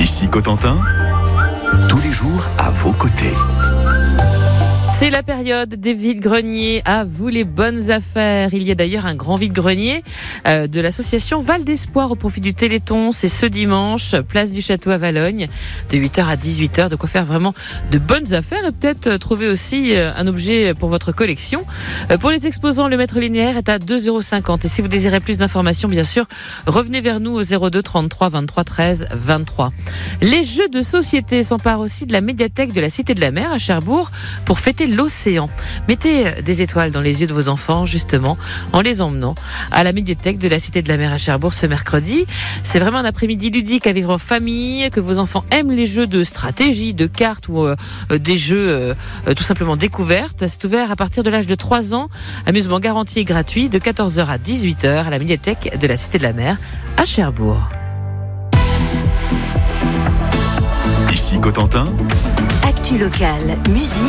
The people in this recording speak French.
Ici Cotentin, tous les jours à vos côtés. C'est la période des vides-greniers. À vous les bonnes affaires. Il y a d'ailleurs un grand vide-grenier de l'association Val d'Espoir au profit du Téléthon. C'est ce dimanche, place du Château à Valogne, de 8h à 18h. De quoi faire vraiment de bonnes affaires et peut-être trouver aussi un objet pour votre collection. Pour les exposants, le mètre linéaire est à 2,50 €. Et si vous désirez plus d'informations, bien sûr, revenez vers nous au 02 33 23 13 23. Les jeux de société s'emparent aussi de la médiathèque de la Cité de la Mer à Cherbourg pour fêter l'océan. Mettez des étoiles dans les yeux de vos enfants, justement, en les emmenant à la médiathèque de la Cité de la Mer à Cherbourg ce mercredi. C'est vraiment un après-midi ludique à vivre en famille, que vos enfants aiment les jeux de stratégie, de cartes ou des jeux tout simplement découvertes. C'est ouvert à partir de l'âge de 3 ans. Amusement garanti et gratuit de 14h à 18h à la médiathèque de la Cité de la Mer à Cherbourg. Ici Cotentin. Actu locale, musique.